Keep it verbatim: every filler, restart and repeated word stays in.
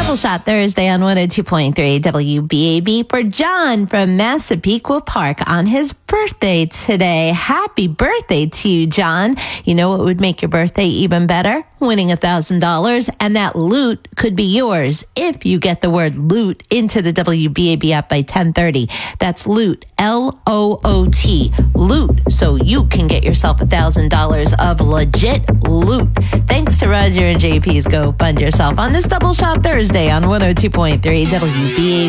Double Shot Thursday on one oh two point three W B A B for John from Massapequa Park on his birthday today. Happy birthday to you, John. You know what would make your birthday even better? Winning one thousand dollars, and that loot could be yours if you get the word loot into the W B A B app by ten thirty. That's loot, L O O T, loot, so you can get yourself one thousand dollars of legit loot. Thanks to Roger and J P's Go Fund Yourself on this Double Shot Thursday on one oh two point three W B A B.